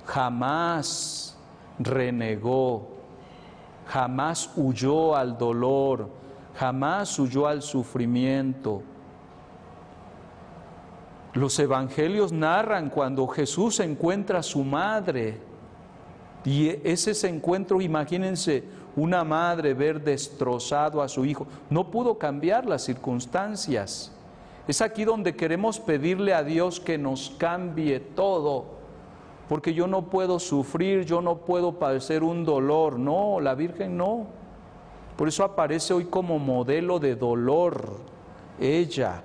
jamás renegó, jamás huyó al dolor, jamás huyó al sufrimiento. Los evangelios narran cuando Jesús encuentra a su madre, y ese encuentro, imagínense, una madre ver destrozado a su hijo, no pudo cambiar las circunstancias. Es aquí donde queremos pedirle a Dios que nos cambie todo, porque yo no puedo sufrir, yo no puedo padecer un dolor, no, la Virgen no. Por eso aparece hoy como modelo de dolor, ella,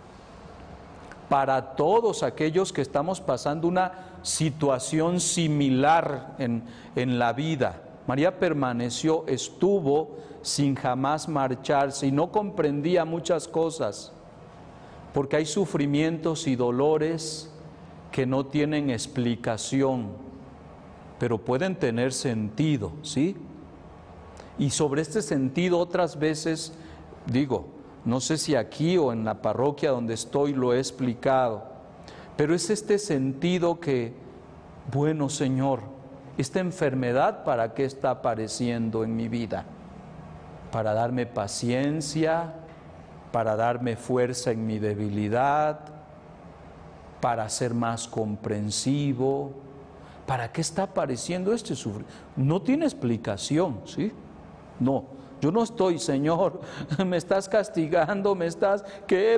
para todos aquellos que estamos pasando una situación similar en la vida. María permaneció, estuvo sin jamás marcharse y no comprendía muchas cosas, porque hay sufrimientos y dolores que no tienen explicación, pero pueden tener sentido, ¿sí? Y sobre este sentido otras veces, digo, no sé si aquí o en la parroquia donde estoy lo he explicado, pero es este sentido que, bueno, Señor, esta enfermedad, ¿para qué está apareciendo en mi vida? Para darme paciencia, para darme fuerza en mi debilidad, para ser más comprensivo. ¿Para qué está apareciendo este sufrimiento? No tiene explicación, ¿sí? No, yo no estoy, Señor, me estás castigando, ¿qué?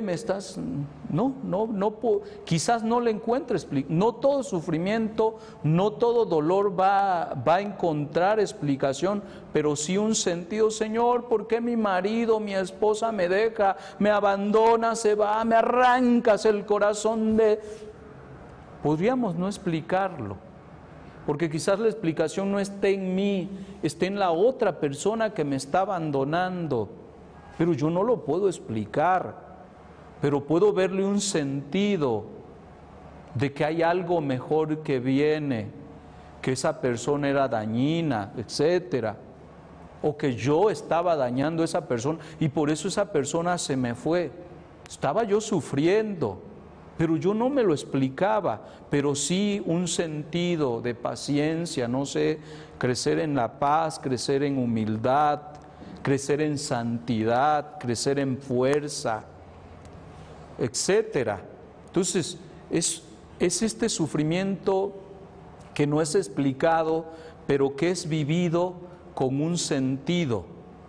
Quizás no le encuentre explicación. No todo sufrimiento, no todo dolor va a encontrar explicación, pero sí un sentido. Señor, ¿por qué mi marido, mi esposa me deja, me abandona, se va, me arrancas el corazón Podríamos no explicarlo, porque quizás la explicación no esté en mí, esté en la otra persona que me está abandonando, pero yo no lo puedo explicar, pero puedo verle un sentido de que hay algo mejor que viene, que esa persona era dañina, etcétera, o que yo estaba dañando a esa persona y por eso esa persona se me fue. Estaba yo sufriendo, pero yo no me lo explicaba, pero sí un sentido de paciencia, no sé, crecer en la paz, crecer en humildad, crecer en santidad, crecer en fuerza, etcétera. Entonces, es este sufrimiento que no es explicado, pero que es vivido con un sentido,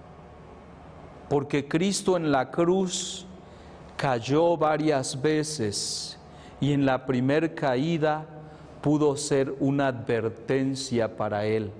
porque Cristo en la cruz cayó varias veces y en la primer caída pudo ser una advertencia para él.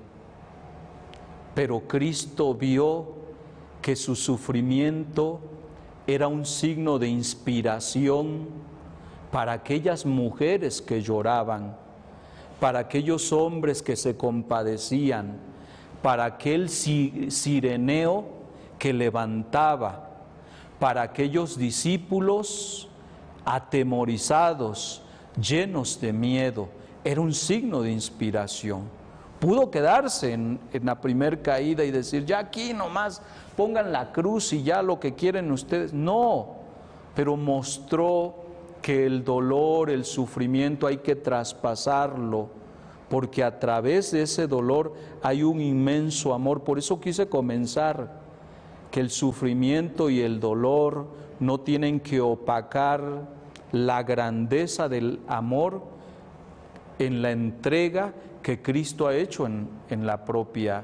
Pero Cristo vio que su sufrimiento era un signo de inspiración para aquellas mujeres que lloraban, para aquellos hombres que se compadecían, para aquel cireneo que levantaba, para aquellos discípulos atemorizados, llenos de miedo. Era un signo de inspiración. Pudo quedarse en la primer caída y decir, ya aquí nomás pongan la cruz y ya lo que quieren ustedes. No, pero mostró que el dolor, el sufrimiento hay que traspasarlo, porque a través de ese dolor hay un inmenso amor. Por eso quise comenzar, que el sufrimiento y el dolor no tienen que opacar la grandeza del amor en la entrega que Cristo ha hecho en la propia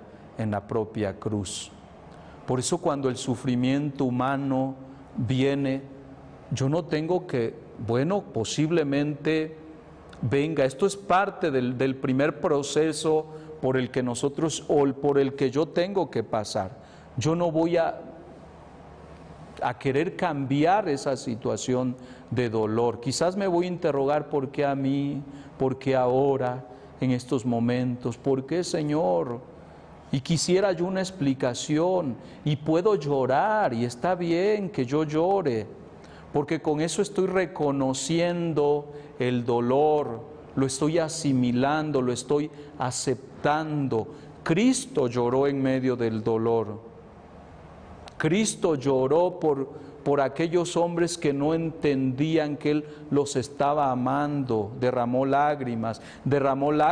cruz. Por eso cuando el sufrimiento humano viene, yo no tengo que, bueno, posiblemente venga, esto es parte del primer proceso por el que nosotros, o por el que yo tengo que pasar. Yo no voy a querer cambiar esa situación de dolor. Quizás me voy a interrogar, ¿por qué a mí? ¿Por qué ahora? En estos momentos, ¿por qué, Señor? Y quisiera yo una explicación, y puedo llorar, y está bien que yo llore, porque con eso estoy reconociendo el dolor, lo estoy asimilando, lo estoy aceptando. Cristo lloró en medio del dolor. Cristo lloró por aquellos hombres que no entendían que Él los estaba amando, derramó lágrimas